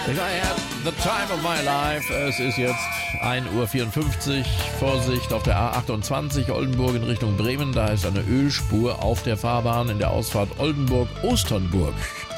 I had the time of my life. Es ist jetzt 1:54 Uhr. Vorsicht auf der A28 Oldenburg in Richtung Bremen. Da ist eine Ölspur auf der Fahrbahn in der Ausfahrt Oldenburg-Osternburg.